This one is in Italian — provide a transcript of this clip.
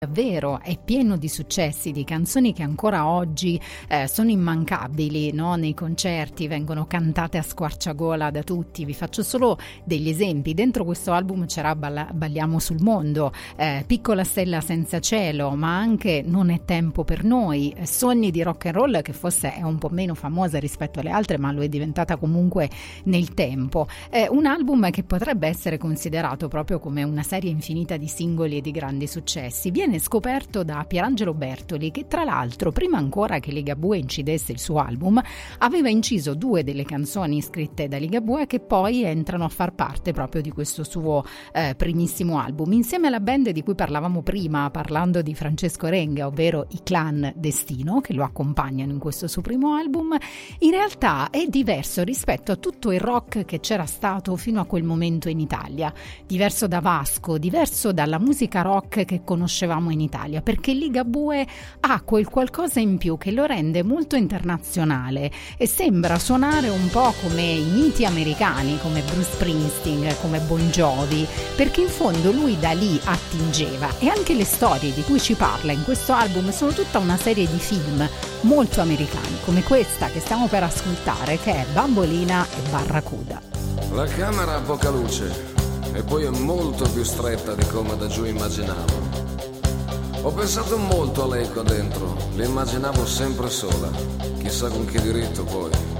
Davvero è pieno di successi, di canzoni che ancora oggi sono immancabili, no? Nei concerti vengono cantate a squarciagola da tutti. Vi faccio solo degli esempi. Dentro questo album c'era Balliamo sul mondo, Piccola stella senza cielo, ma anche Non è tempo per noi, Sogni di rock and roll, che forse è un po' meno famosa rispetto alle altre, ma lo è diventata comunque nel tempo. Un album che potrebbe essere considerato proprio come una serie infinita di singoli e di grandi successi. Viene scoperto da Pierangelo Bertoli, che tra l'altro, prima ancora che Ligabue incidesse il suo album, aveva inciso 2 delle canzoni scritte da Ligabue che poi entrano a far parte proprio di questo suo primissimo album, insieme alla band di cui parlavamo prima parlando di Francesco Renga, ovvero i Clan Destino, che lo accompagnano in questo suo primo album. In realtà è diverso rispetto a tutto il rock che c'era stato fino a quel momento in Italia, diverso da Vasco, diverso dalla musica rock che conoscevamo in Italia, perché Ligabue ha quel qualcosa in più che lo rende molto internazionale e sembra suonare un po' come i miti americani, come Bruce Springsteen, come Bon Jovi, perché in fondo lui da lì attingeva. E anche le storie di cui ci parla in questo album sono tutta una serie di film molto americani, come questa che stiamo per ascoltare, che è Bambolina e Barracuda. La camera ha poca luce e poi è molto più stretta di come da giù immaginavo. Ho pensato molto a lei qua dentro, le immaginavo sempre sola, chissà con che diritto poi.